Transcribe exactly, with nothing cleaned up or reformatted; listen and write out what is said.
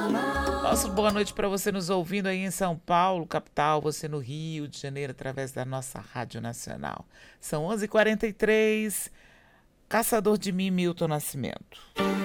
Nosso boa noite para você nos ouvindo aí em São Paulo, capital, você no Rio de Janeiro, através da nossa Rádio Nacional. São onze e quarenta e três, Caçador de Mim, Milton Nascimento.